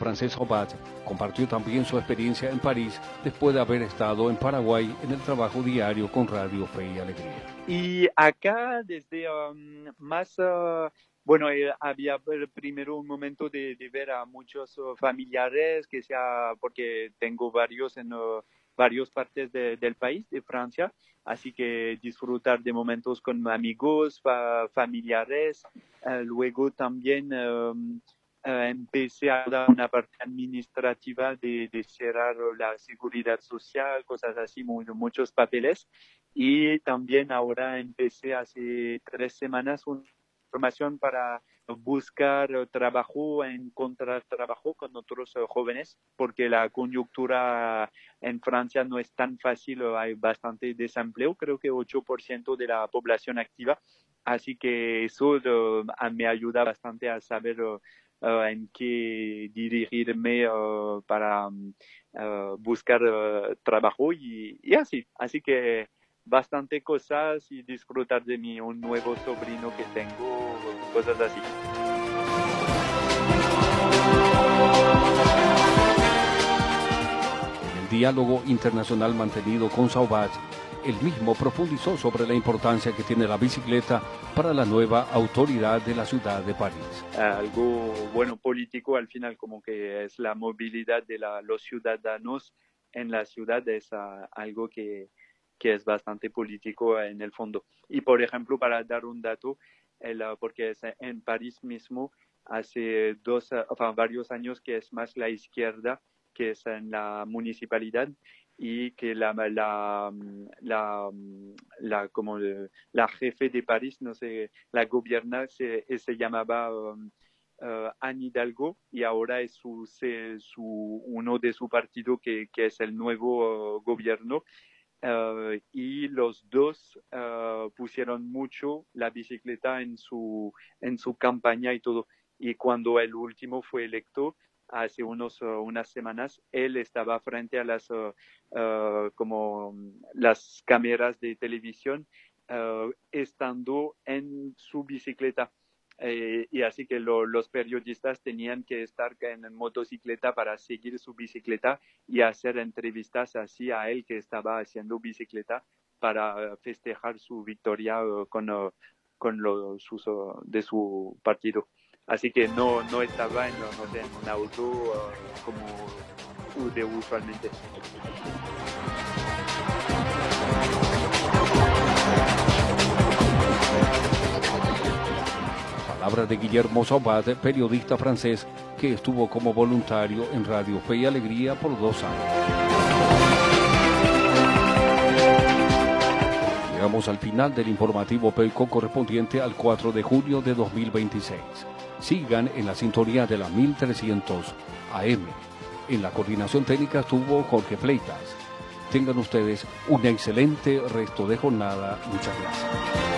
francés Sauvat compartió también su experiencia en París después de haber estado en Paraguay en el trabajo diario con Radio Fe y Alegría. Y acá desde había primero un momento de ver a muchos familiares, porque tengo varios en varias partes del país, de Francia, así que disfrutar de momentos con amigos, familiares. Luego también empecé a dar una parte administrativa de cerrar la seguridad social, cosas así, muchos papeles. Y también ahora empecé hace 3 semanas una formación para buscar trabajo, encontrar trabajo con otros jóvenes, porque la coyuntura en Francia no es tan fácil, hay bastante desempleo, creo que 8% de la población activa, así que eso me ayuda bastante a saber en qué dirigirme para buscar trabajo y así que bastante cosas y disfrutar de un nuevo sobrino que tengo, cosas así. En el diálogo internacional mantenido con Sauvat, él mismo profundizó sobre la importancia que tiene la bicicleta para la nueva autoridad de la ciudad de París. Algo político al final, como que es la movilidad de los ciudadanos en la ciudad, es algo que es bastante político en el fondo. Y por ejemplo, para dar un dato, porque es en París mismo, hace varios años que es más la izquierda que es en la municipalidad, y que la jefe de París, no sé, la gobierna se llamaba Anne Hidalgo, y ahora es uno de su partido que es el nuevo gobierno. Y los dos pusieron mucho la bicicleta en su campaña y todo. Y cuando el último fue electo, hace unas semanas, él estaba frente a las cámaras de televisión, estando en su bicicleta. Y así que los periodistas tenían que estar en motocicleta para seguir su bicicleta y hacer entrevistas así a él que estaba haciendo bicicleta para festejar su victoria con los de su partido. Así que no estaba en un auto como de usualmente. Palabras de Guillermo Sauvat, periodista francés que estuvo como voluntario en Radio Fe y Alegría por 2 años. Llegamos al final del informativo PECO correspondiente al 4 de junio de 2026. Sigan en la sintonía de la 1300 AM. En la coordinación técnica estuvo Jorge Fleitas. Tengan ustedes un excelente resto de jornada. Muchas gracias.